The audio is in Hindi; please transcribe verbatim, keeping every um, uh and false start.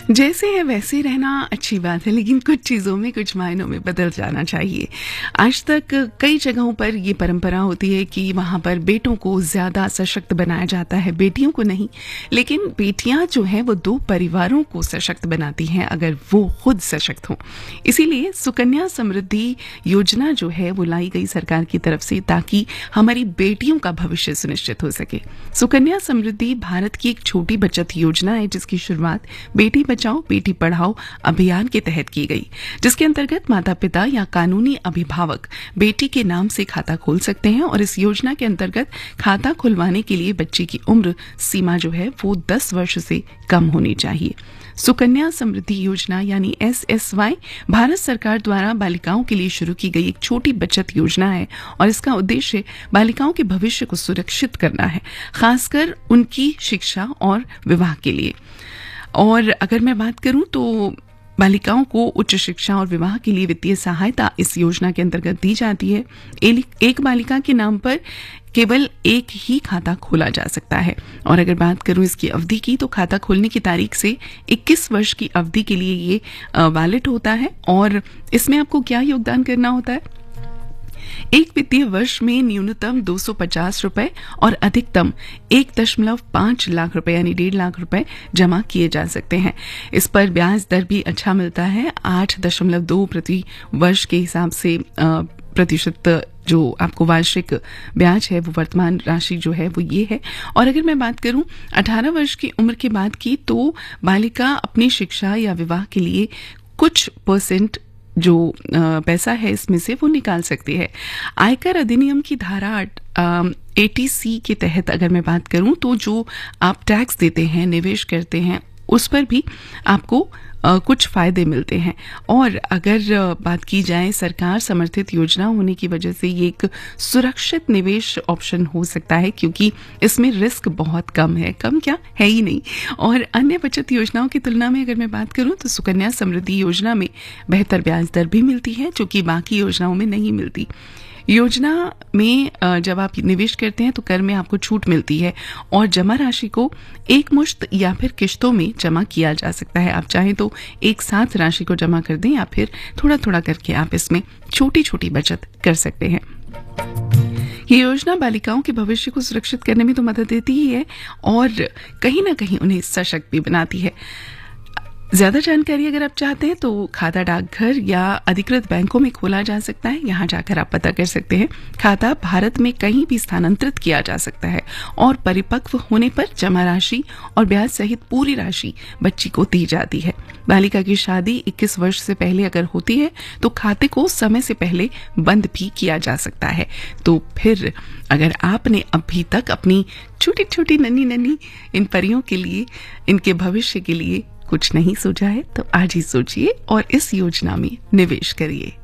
जैसे है वैसे रहना अच्छी बात है, लेकिन कुछ चीज़ों में कुछ मायनों में बदल जाना चाहिए। आज तक कई जगहों पर ये परंपरा होती है कि वहाँ पर बेटों को ज़्यादा सशक्त बनाया जाता है, बेटियों को नहीं। लेकिन बेटियाँ जो हैं वो दो परिवारों को सशक्त बनाती हैं अगर वो खुद सशक्त हों। इसीलिए सुकन्या समृद्धि योजना जो है वो लाई गई सरकार की तरफ से, ताकि हमारी बेटियों का भविष्य सुनिश्चित हो सके। सुकन्या समृद्धि भारत की एक छोटी बचत योजना है जिसकी शुरुआत बेटी बचाओ बेटी पढ़ाओ अभियान के तहत की गई, जिसके अंतर्गत माता पिता या कानूनी अभिभावक बेटी के नाम से खाता खोल सकते हैं। और इस योजना के अंतर्गत खाता खुलवाने के लिए बच्ची की उम्र सीमा जो है वो दस वर्ष से कम होनी चाहिए। सुकन्या समृद्धि योजना यानी एस एस वाई भारत सरकार द्वारा बालिकाओं के लिए शुरू की गई एक छोटी बचत योजना है और इसका उद्देश्य बालिकाओं के भविष्य को सुरक्षित करना है, खासकर उनकी शिक्षा और विवाह के लिए। और अगर मैं बात करूं तो बालिकाओं को उच्च शिक्षा और विवाह के लिए वित्तीय सहायता इस योजना के अंतर्गत दी जाती है। एक बालिका के नाम पर केवल एक ही खाता खोला जा सकता है। और अगर बात करूं इसकी अवधि की, तो खाता खोलने की तारीख से इक्कीस वर्ष की अवधि के लिए ये वैलिड होता है। और इसमें आपको क्या योगदान करना होता है? एक वित्तीय वर्ष में न्यूनतम दो सौ पचास रुपए और अधिकतम एक दशमलव पांच लाख रुपए यानी डेढ़ लाख रुपए जमा किए जा सकते हैं। इस पर ब्याज दर भी अच्छा मिलता है, आठ दशमलव दो प्रति वर्ष के हिसाब से प्रतिशत जो आपको वार्षिक ब्याज है वो वर्तमान राशि जो है वो ये है। और अगर मैं बात करूं अठारह वर्ष की उम्र के बाद की, तो बालिका अपनी शिक्षा या विवाह के लिए कुछ परसेंट जो पैसा है इसमें से वो निकाल सकती है। आयकर अधिनियम की धारा अस्सी सी के तहत अगर मैं बात करूं तो जो आप टैक्स देते हैं, निवेश करते हैं, उस पर भी आपको आ, कुछ फायदे मिलते हैं। और अगर आ, बात की जाए सरकार समर्थित योजना होने की वजह से ये एक सुरक्षित निवेश ऑप्शन हो सकता है, क्योंकि इसमें रिस्क बहुत कम है, कम क्या है ही नहीं। और अन्य बचत योजनाओं की तुलना में अगर मैं बात करूं तो सुकन्या समृद्धि योजना में बेहतर ब्याज दर भी मिलती है, जो कि बाकी योजनाओं में नहीं मिलती। योजना में जब आप निवेश करते हैं तो कर में आपको छूट मिलती है और जमा राशि को एक मुश्त या फिर किश्तों में जमा किया जा सकता है। आप चाहें तो एक साथ राशि को जमा कर दें या फिर थोड़ा थोड़ा करके आप इसमें छोटी छोटी बचत कर सकते हैं। ये योजना बालिकाओं के भविष्य को सुरक्षित करने में तो मदद देती ही है और कहीं ना कहीं उन्हें सशक्त भी बनाती है। ज्यादा जानकारी अगर आप चाहते हैं तो खाता डाकघर या अधिकृत बैंकों में खोला जा सकता है। यहाँ जाकर आप पता कर सकते हैं। खाता भारत में कहीं भी स्थानांतरित किया जा सकता है और परिपक्व होने पर जमा राशि और ब्याज सहित पूरी राशि बच्ची को दी जाती है। बालिका की शादी इक्कीस वर्ष से पहले अगर होती है तो खाते को समय से पहले बंद भी किया जा सकता है। तो फिर अगर आपने अभी तक अपनी छोटी छोटी नन्ही नन्ही इन परियों के लिए, इनके भविष्य के लिए कुछ नहीं सोचा है तो आज ही सोचिए और इस योजना में निवेश करिए।